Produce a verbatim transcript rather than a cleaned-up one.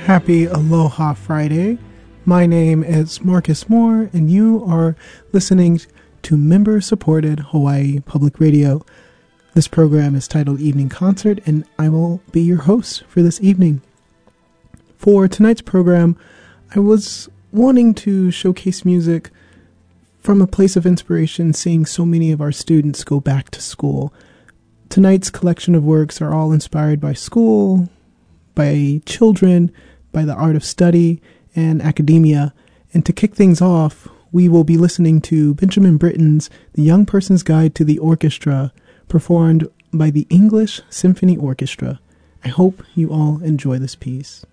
Happy Aloha Friday. My name is Marcus Moore, and you are listening to member-supported Hawaii Public Radio. This program is titled Evening Concert, and I will be your host for this evening. For tonight's program, I was wanting to showcase music from a place of inspiration, seeing so many of our students go back to school. Tonight's collection of works are all inspired by school, by children, by the art of study, and academia. And to kick things off, we will be listening to Benjamin Britten's The Young Person's Guide to the Orchestra, performed by the English Symphony Orchestra. I hope you all enjoy this piece.